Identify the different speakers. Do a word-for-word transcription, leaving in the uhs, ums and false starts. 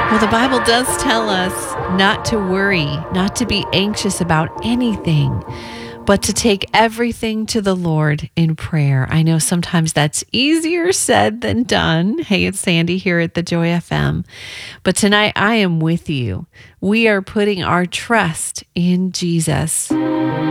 Speaker 1: Well, the Bible does tell us not to worry, not to be anxious about anything, but to take everything to the Lord in prayer. I know sometimes that's easier said than done. Hey, it's Sandy here at the Joy F M. But tonight I am with you. We are putting our trust in Jesus.